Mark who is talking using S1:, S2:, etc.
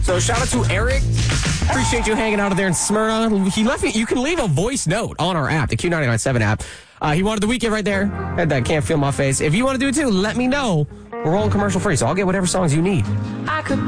S1: So shout out to Eric. Appreciate you hanging out there in Smyrna. He left me. You can leave a voice note on our app, the Q997 app. He wanted the weekend right there. Had that Can't Feel My Face. If you want to do it too, let me know. We're rolling commercial free, so I'll get whatever songs you need.
S2: I could